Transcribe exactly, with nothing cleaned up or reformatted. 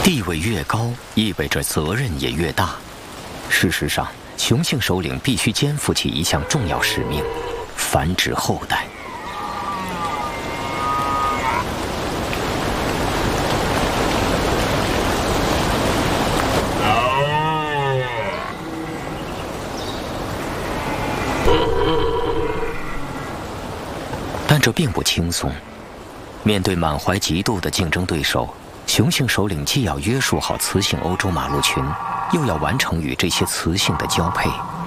地位越高，意味着责任也越大。事实上，雄性首领必须肩负起一项重要使命：繁殖后代。但这并不轻松。面对满怀嫉妒的竞争对手，雄性首领既要约束好雌性欧洲马鹿群，又要完成与这些雌性的交配。